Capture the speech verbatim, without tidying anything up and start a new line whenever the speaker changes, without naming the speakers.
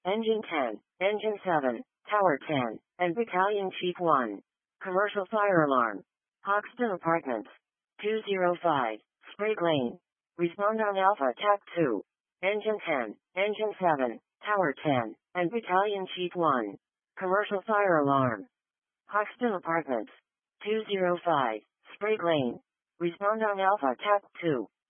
Engine ten, Engine seven, Tower ten, and Battalion Chief one. Commercial fire alarm. Hoxton Apartments. two oh five, Sprague Lane. Respond on Alpha Attack two. Engine ten, Engine seven, Tower ten, and Battalion Chief one. Commercial fire alarm. Hoxton Apartments. two oh five, Sprague Lane. Respond on Alpha Attack two.